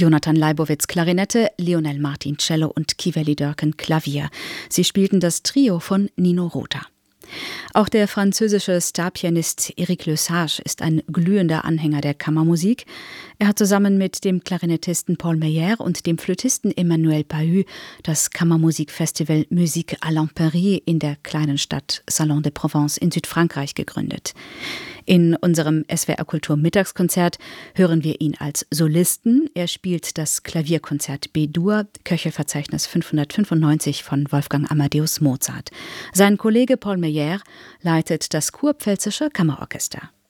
Jonathan Leibowitz Klarinette, Lionel Martin Cello und Kiveli Dörken Klavier. Sie spielten das Trio von Nino Rota. Auch der französische Starpianist Éric Lesage ist ein glühender Anhänger der Kammermusik. Er hat zusammen mit dem Klarinettisten Paul Meyer und dem Flötisten Emmanuel Pahud das Kammermusikfestival Musique à l'Empéry in der kleinen Stadt Salon de Provence in Südfrankreich gegründet. In unserem SWR Kultur Mittagskonzert hören wir ihn als Solisten. Er spielt das Klavierkonzert B-Dur, Köchelverzeichnis 595 von Wolfgang Amadeus Mozart. Sein Kollege Paul Meyer leitet das Kurpfälzische Kammerorchester.